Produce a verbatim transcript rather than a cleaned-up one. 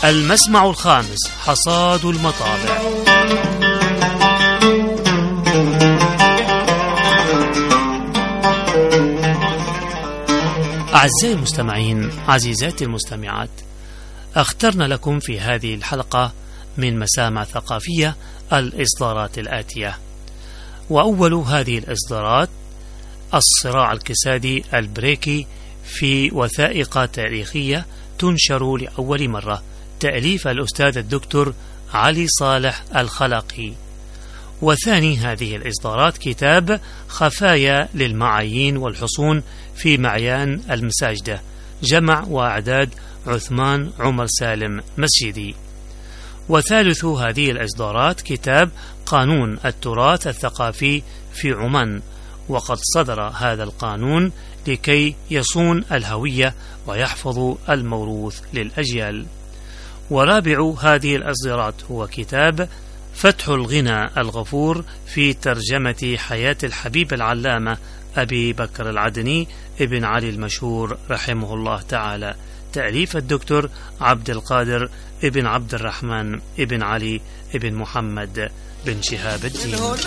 المسمع الخامس، حصاد المطابع. أعزائي المستمعين، عزيزاتي المستمعات، اخترنا لكم في هذه الحلقة من مسامع ثقافية الإصدارات الآتية. وأول هذه الإصدارات الصراع الكسادي البريكي في وثائق تاريخية تنشر لأول مرة، تأليف الأستاذ الدكتور علي صالح الخلاقي. وثاني هذه الإصدارات كتاب خفايا للمعايين والحصون في معيان المساجدة، جمع وإعداد عثمان عمر سالم مسجدي. وثالث هذه الإصدارات كتاب قانون التراث الثقافي في عمان، وقد صدر هذا القانون لكي يصون الهوية ويحفظ الموروث للأجيال. ورابع هذه الإصدارات هو كتاب فتح الغنى الغفور في ترجمة حياة الحبيب العلامة أبي بكر العدني ابن علي المشهور رحمه الله تعالى، تأليف الدكتور عبد القادر ابن عبد الرحمن ابن علي ابن محمد بن شهاب الدين.